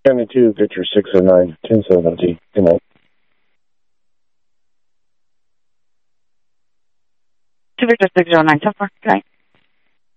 72, Victor 609, 1070. Good night. To Victor 609, 10-4. Good night.